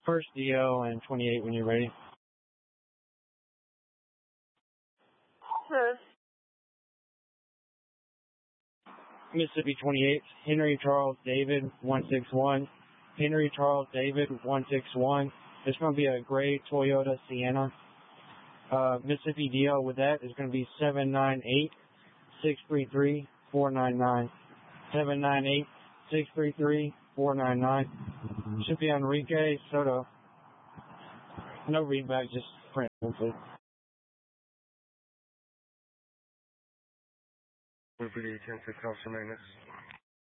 First DO and 28 when you're ready. Sure. Mississippi 28, Henry Charles David 161. Henry Charles David 161. It's going to be a gray Toyota Sienna. Mississippi DO with that is going to be 798-633-499. 798-633-499. Should be Enrique Soto. No readback, just print. Deputy 10-6 Officer Magnus.